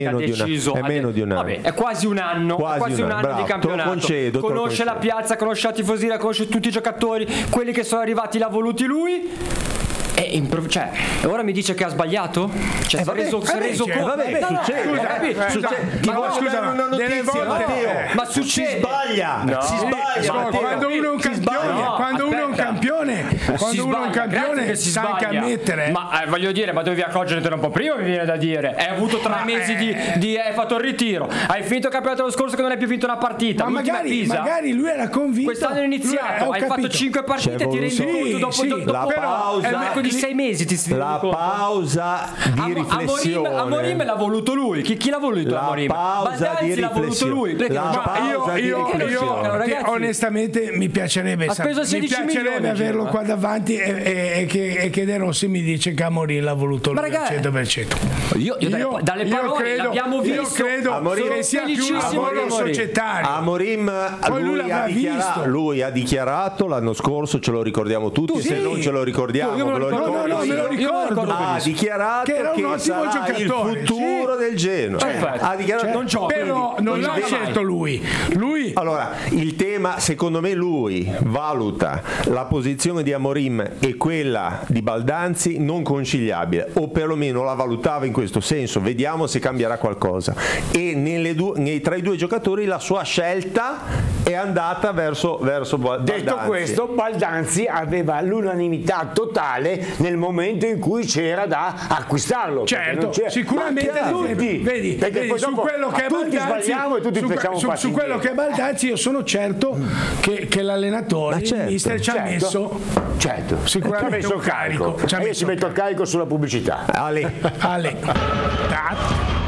ha deciso, è meno di un anno. Vabbè, è quasi un anno, quasi un anno bravo, di campionato. Conosce la piazza, conosce la tifoseria, conosce tutti i giocatori, quelli che sono arrivati l'ha voluti lui. E ora mi dice che ha sbagliato? Si è reso conto. Vabbè, ma succede. Si sbaglia. Quando uno è un campione, sa anche ammettere. Ma voglio dire, ma dovevi accorgertene un po' prima, mi viene da dire. Hai avuto 3 mesi hai fatto il ritiro. Hai finito il campionato l'anno scorso che non hai più vinto una partita. Ma magari lui era convinto. Quest'anno è iniziato, hai fatto 5 partite, ti rendi conto dopo di 6 mesi la pausa di riflessione. Amorim l'ha voluto lui. Chi l'ha voluto Amorim? Baldanzi l'ha voluto lui. Io onestamente mi piacerebbe averlo qua davanti e che De Rossi mi dice che Amorim l'ha voluto lui al 100%. Dalle parole l'abbiamo visto. Che sia più un lavoro societario. Amorim lui ha dichiarato l'anno scorso, ce lo ricordiamo tutti, se non ce lo ricordiamo ve lo ricordo. Ha dichiarato che era un ottimo giocatore, il futuro del Genoa. Ha dichiarato, però non l'ha scelto lui. Allora, il tema, secondo me, lui valuta la posizione di Amorim e quella di Baldanzi non conciliabile, o perlomeno la valutava in questo senso. Vediamo se cambierà qualcosa. E tra i due giocatori la sua scelta è andata verso Baldanzi. Detto questo, Baldanzi aveva l'unanimità totale nel momento in cui c'era da acquistarlo. Certo, sicuramente vedi, su quello che è Baldanzi, su quello che è Baldanzi io sono certo che l'allenatore, il mister ci ha messo sicuramente il carico. Io ci metto il carico sulla pubblicità. Ale.